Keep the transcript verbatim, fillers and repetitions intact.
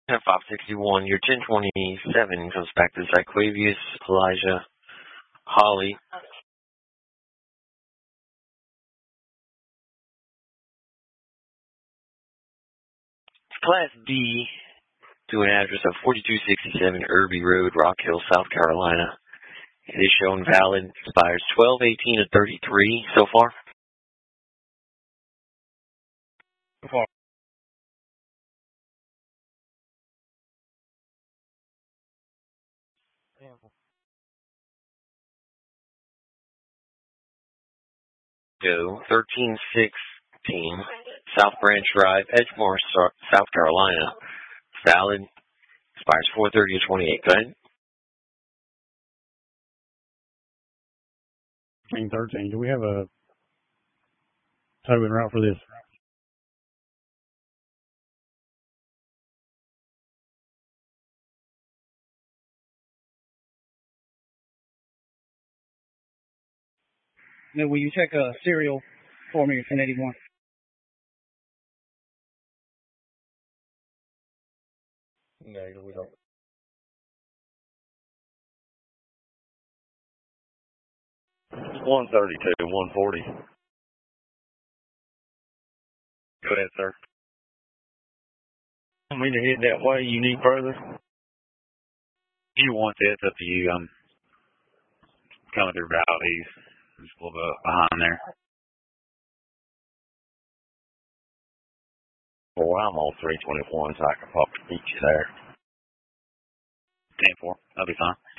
ten five sixty-one, your ten twenty-seven comes back to Zyquavius, Elijah, Holly. Class D to an address of forty-two sixty-seven Irby Road, Rock Hill, South Carolina. It is shown valid, expires twelve eighteen of thirty-three so far. So far. Go thirteen sixteen South Branch Drive, Edgemore, South Carolina. Valid, expires four thirty of twenty-eight. Go ahead. thirteen thirteen. Do we have a towing route for this? Now, will you check a serial for me, ten eighty-one? No, we don't. one thirty-two, one forty. Go ahead, sir. I mean to head that way. You need further? If you want that, it's up to you. I'm coming through Valdez. Just a little bit behind there. Well, I'm on three twenty-one, so I can probably beat you there. ten four. That'll be fine.